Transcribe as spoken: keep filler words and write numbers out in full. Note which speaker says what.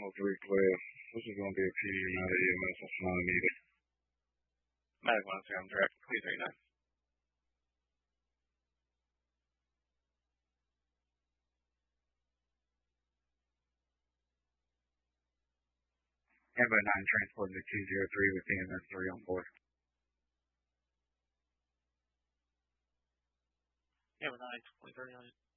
Speaker 1: oh three twelve. This is going to be a P D, not a E M S. That's not needed.
Speaker 2: Medic one three, I'm direct. Please thirty-nine.
Speaker 3: Amber nine transported to two zero three with E M S three on board.
Speaker 2: Amber nine, please thirty-nine.